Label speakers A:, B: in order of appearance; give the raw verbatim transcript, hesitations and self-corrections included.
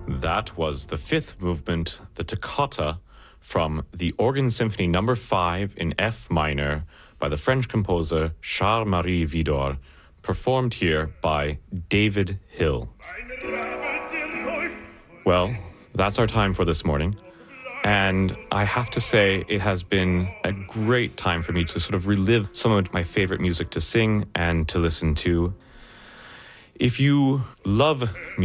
A: That was the fifth movement, the Toccata, from the Organ Symphony number five in F minor by the French composer Charles-Marie Widor, performed here by David Hill. Well, that's our time for this morning. And I have to say, it has been a great time for me to sort of relive some of my favorite music to sing and to listen to. If you love music,